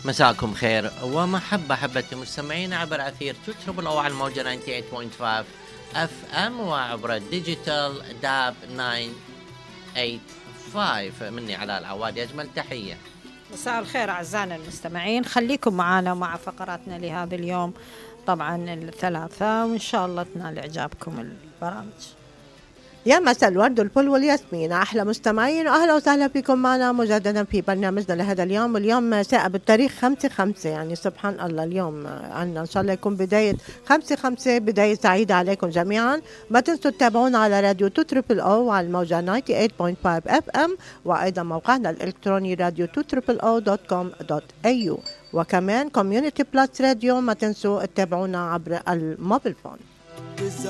مساكم خير ومحبة أحبتي المستمعين عبر أثير تتربل أو على الموجة 98.5 FM وعبر الديجيتال داب 985. مني علاء العواد، أجمل تحية. مساء الخير أعزائنا المستمعين، خليكم معنا مع فقراتنا لهذا اليوم طبعا الثلاثاء، وإن شاء الله تنال إعجابكم البرامج. يا مساء الورد والفل والياسمين أحلى مستمعين، وأهلا وسهلا فيكم معنا مجددا في برنامجنا لهذا اليوم. واليوم ساعة بالتاريخ 5/5، يعني سبحان الله اليوم عندنا إن شاء الله يكون بداية 5/5، بداية سعيدة عليكم جميعا. ما تنسوا تتابعونا على راديو TOO وعلى الموجة 98.5 FM، وأيضا موقعنا الإلكتروني راديو TOO.com.au، وكمان كوميونيتي بلس راديو. ما تنسوا تتابعونا عبر الموبيل فون.